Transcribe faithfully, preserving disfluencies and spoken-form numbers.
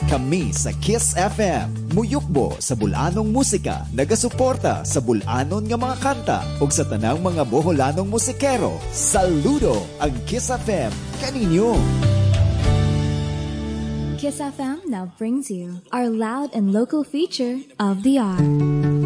Kami sa Kiss F M, muyukbo sa bulanong musika, nagasuporta sa bulanon nga mga kanta ug sa tanang mga boholanong musikero. Saludo ang Kiss F M kaninyo. Kiss F M now brings you our loud and local feature of the hour.